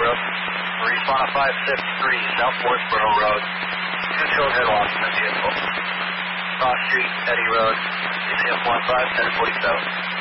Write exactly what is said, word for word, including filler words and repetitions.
Road. Respawn on five six three, South Westboro Road. Two chilled head loss in the vehicle. Cross Street, Eddy Road. E C F one five, ten forty-seven.